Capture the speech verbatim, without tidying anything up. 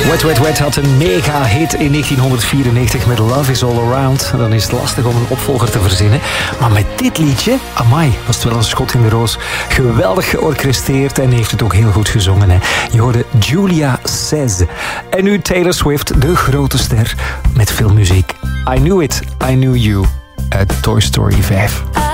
Wet Wet Wet had een mega hit in negentienhonderdvierennegentig met Love is All Around. Dan is het lastig om een opvolger te verzinnen. Maar met dit liedje, amai, was het wel een schot in de roos. Geweldig georchestreerd en heeft het ook heel goed gezongen. Hè. Je hoorde Julia Says. En nu Taylor Swift, de grote ster met filmmuziek. I Knew It, I Knew You uit Toy Story vijf.